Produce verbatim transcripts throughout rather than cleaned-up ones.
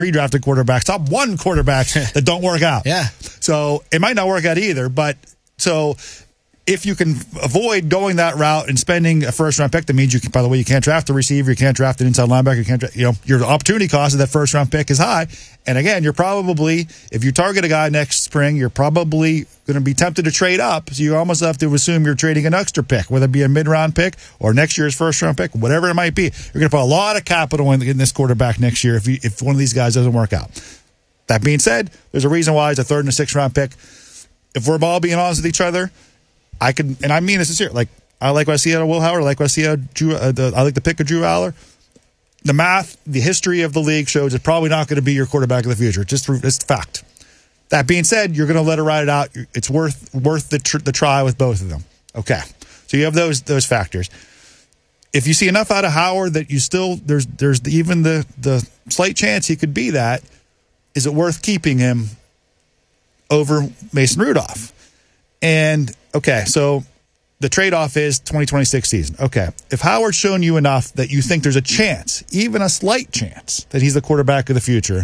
drafted quarterbacks, top one quarterbacks that don't work out. Yeah. So it might not work out either, but so if you can avoid going that route and spending a first round pick, that means you can, by the way, you can't draft a receiver, you can't draft an inside linebacker, you can't, dra- you know, your opportunity cost of that first round pick is high. And again, you're probably, if you target a guy next spring, you're probably going to be tempted to trade up. So you almost have to assume you're trading an extra pick, whether it be a mid round pick or next year's first round pick, whatever it might be. You're going to put a lot of capital in, in this quarterback next year if you, if one of these guys doesn't work out. That being said, there's a reason why it's a third and a sixth round pick. If we're all being honest with each other, I can, and I mean this sincere. Like I like what I see out of Will Howard. I like what I see out of Drew. Uh, the, I like the pick of Drew Aller. The math, the history of the league shows it's probably not going to be your quarterback of the future. Just it's fact. That being said, you're going to let it ride it out. It's worth worth the tr- the try with both of them. Okay, so you have those those factors. If you see enough out of Howard that you still there's there's the, even the the slight chance he could be that, is it worth keeping him over Mason Rudolph? And, okay, so the trade-off is twenty twenty-six season. Okay, if Howard's shown you enough that you think there's a chance, even a slight chance, that he's the quarterback of the future,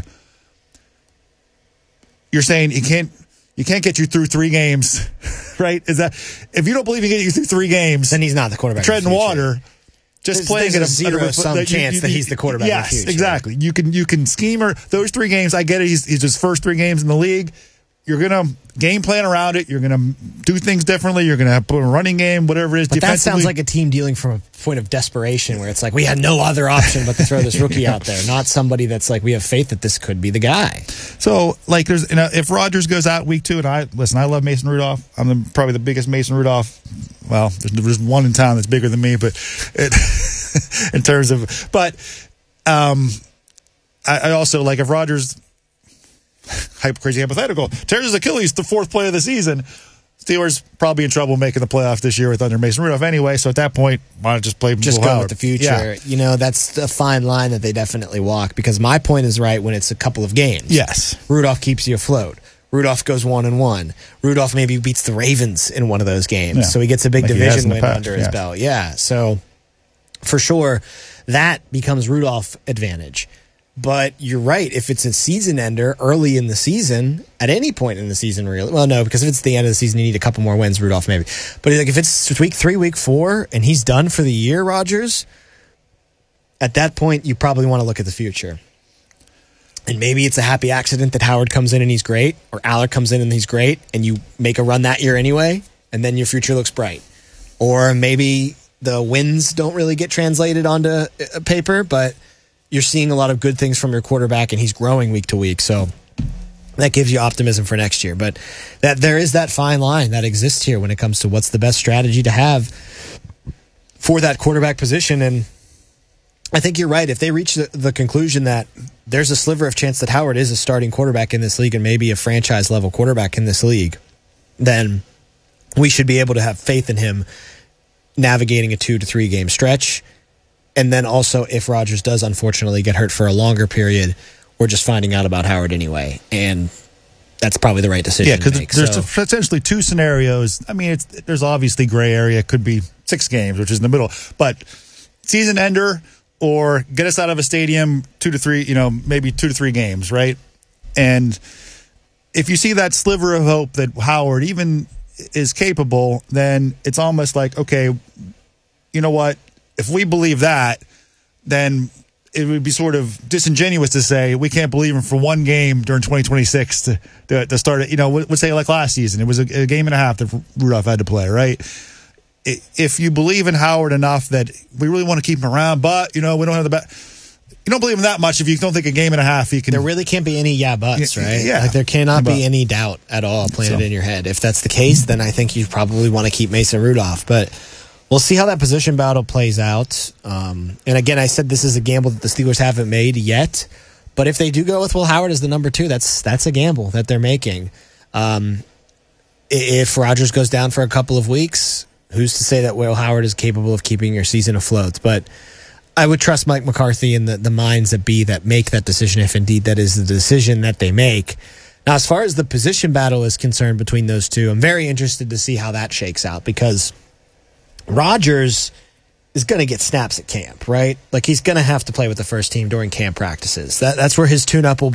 you're saying he can't, you can't get you through three games, right? Is that, if you don't believe he can get you through three games, then he's not the quarterback treading of the water, just there's, playing there's at a a zero some that you, chance you, that he's the quarterback yes, of the future. Exactly. You can, you can scheme her, those three games, I get it, he's, he's his first three games in the league. You're going to game plan around it. You're going to do things differently. You're going to put a running game, whatever it is. But that sounds like a team dealing from a point of desperation where it's like, we had no other option but to throw this rookie out there, not somebody that's like, we have faith that this could be the guy. So, like, there's you know, if Rodgers goes out week two, and I, listen, I love Mason Rudolph. I'm the, probably the biggest Mason Rudolph. Well, there's, there's one in town that's bigger than me, but it, in terms of, but um, I, I also, like, if Rodgers, hyper crazy hypothetical, tears his Achilles the fourth play of the season, Steelers probably in trouble making the playoff this year with under Mason Rudolph anyway. So at that point, why not just play just Will go Howard? with the future? Yeah. You know, that's a fine line that they definitely walk, because my point is right when it's a couple of games. Yes, Rudolph keeps you afloat. Rudolph goes one and one. Rudolph maybe beats the Ravens in one of those games, yeah. so he gets a big like division win past, under his yeah. belt. Yeah, so for sure that becomes Rudolph advantage. But you're right. If it's a season ender early in the season, at any point in the season, really, well, no, because if it's the end of the season, you need a couple more wins, Rudolph, maybe. But like if it's week three, week four, and he's done for the year, Rodgers, at that point, you probably want to look at the future. And maybe it's a happy accident that Howard comes in and he's great, or Aller comes in and he's great, and you make a run that year anyway, and then your future looks bright. Or maybe the wins don't really get translated onto paper, but you're seeing a lot of good things from your quarterback, and he's growing week to week. So that gives you optimism for next year. But that there is that fine line that exists here when it comes to what's the best strategy to have for that quarterback position. And I think you're right. If they reach the, the conclusion that there's a sliver of chance that Howard is a starting quarterback in this league and maybe a franchise level quarterback in this league, then we should be able to have faith in him navigating a two to three game stretch. And then also, if Rodgers does unfortunately get hurt for a longer period, we're just finding out about Howard anyway. And that's probably the right decision yeah, to make. There's so, essentially two scenarios. I mean, it's, there's obviously gray area. It could be six games, which is in the middle. But season ender or get us out of a stadium two to three, you know, maybe two to three games, right? And if you see that sliver of hope that Howard even is capable, then it's almost like, okay, you know what? If we believe that, then it would be sort of disingenuous to say we can't believe him for one game during twenty twenty-six to to, to start it. You know, let's say like last season, it was a, a game and a half that Rudolph had to play, right? If you believe in Howard enough that we really want to keep him around, but, you know, we don't have the best. You don't believe him that much if you don't think a game and a half he can. There really can't be any yeah buts, right? Yeah. Like there cannot but, be any doubt at all planted so. in your head. If that's the case, then I think you probably want to keep Mason Rudolph. But we'll see how that position battle plays out. Um, and again, I said this is a gamble that the Steelers haven't made yet. But if they do go with Will Howard as the number two, that's that's a gamble that they're making. Um, if Rodgers goes down for a couple of weeks, who's to say that Will Howard is capable of keeping your season afloat? But I would trust Mike McCarthy and the, the minds that be that make that decision, if indeed that is the decision that they make. Now, as far as the position battle is concerned between those two, I'm very interested to see how that shakes out, because Rodgers is going to get snaps at camp, right? Like he's going to have to play with the first team during camp practices. That that's where his tune-up will